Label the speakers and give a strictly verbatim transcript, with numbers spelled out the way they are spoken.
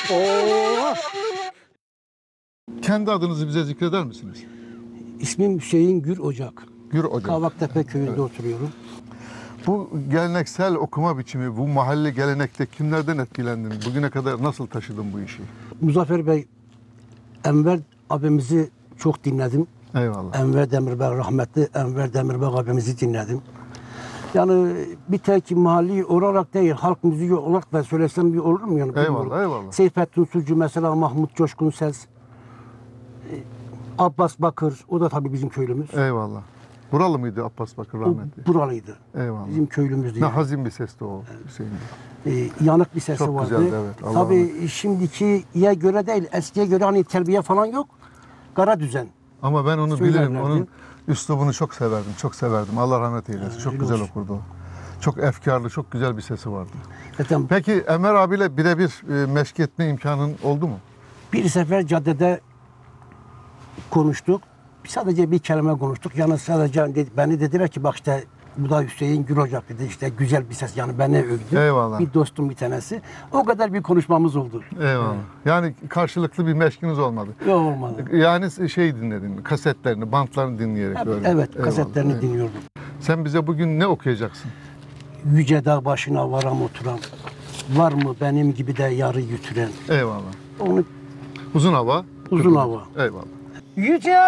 Speaker 1: Oo!
Speaker 2: Kendi adınızı bize zikreder misiniz?
Speaker 1: İsmim Hüseyin Gür Ocak.
Speaker 2: Gür Ocak.
Speaker 1: Kavaktepe köyünde
Speaker 2: Evet.
Speaker 1: oturuyorum.
Speaker 2: Bu geleneksel okuma biçimi, bu mahalle gelenekte kimlerden etkilendin? Bugüne kadar nasıl taşıdın bu işi?
Speaker 1: Muzaffer Bey, Enver abimizi çok dinledim.
Speaker 2: Eyvallah.
Speaker 1: Enver Demirbağ, rahmetli Enver Demirbağ abimizi dinledim. Yani bir tek mahalli olarak değil, halk müziği olarak da söylesem bir olur mu? Yani bilmiyorum.
Speaker 2: Eyvallah, eyvallah.
Speaker 1: Seyfettin Sucu mesela, Mahmut Coşkun Ses, e, Abbas Bakır, o da tabii bizim köylümüz.
Speaker 2: Eyvallah. Buralı mıydı Abbas Bakır
Speaker 1: O
Speaker 2: rahmetli?
Speaker 1: buralıydı.
Speaker 2: Eyvallah.
Speaker 1: Bizim köylümüzdü.
Speaker 2: Ne
Speaker 1: Yani.
Speaker 2: hazin bir sesti o Hüseyin.
Speaker 1: Ee, yanık bir sesi
Speaker 2: Çok
Speaker 1: vardı.
Speaker 2: güzeldi, evet. Allah
Speaker 1: Tabii şimdikiye göre değil, eskiye göre hani terbiye falan yok. Kara düzen.
Speaker 2: Ama ben onu
Speaker 1: Söylerlerdi.
Speaker 2: bilirim. Onun üslubunu çok severdim. Çok severdim. Allah rahmet eylesin. Çok
Speaker 1: öyle
Speaker 2: güzel
Speaker 1: olsun.
Speaker 2: okurdu o. Çok efkarlı, çok güzel bir sesi vardı.
Speaker 1: Zaten
Speaker 2: Peki Enver abiyle birebir e, meşk etme imkanın oldu mu?
Speaker 1: bir sefer caddede konuştuk. Sadece bir kelime konuştuk. Yani sadece dedi- beni dediler ki bak işte bu da Hüseyin Gür Ocak dedi. İşte güzel bir ses, yani beni övdü.
Speaker 2: Eyvallah.
Speaker 1: Bir dostum bir tanesi. O kadar bir konuşmamız oldu.
Speaker 2: Eyvallah. Yani karşılıklı bir meşkiniz olmadı.
Speaker 1: Yok olmadı.
Speaker 2: Yani şey dinledin, kasetlerini, bantlarını dinleyerek
Speaker 1: Hep-
Speaker 2: böyle.
Speaker 1: evet,
Speaker 2: Eyvallah,
Speaker 1: kasetlerini
Speaker 2: eyvallah.
Speaker 1: dinliyordum.
Speaker 2: Sen bize bugün ne okuyacaksın?
Speaker 1: Yüce dağ başına varam oturan, var mı benim gibi de yarı yütüren?
Speaker 2: Eyvallah.
Speaker 1: Onu
Speaker 2: Uzun hava.
Speaker 1: Uzun hava.
Speaker 2: Eyvallah.
Speaker 1: Yüce